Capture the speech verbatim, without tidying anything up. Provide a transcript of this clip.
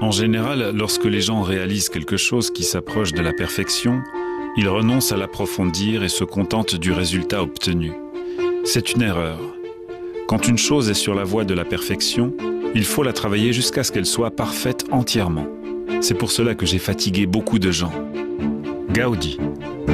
En général, lorsque les gens réalisent quelque chose qui s'approche de la perfection, ils renoncent à l'approfondir et se contentent du résultat obtenu. C'est une erreur. Quand une chose est sur la voie de la perfection, il faut la travailler jusqu'à ce qu'elle soit parfaite entièrement. C'est pour cela que j'ai fatigué beaucoup de gens. Gaudi.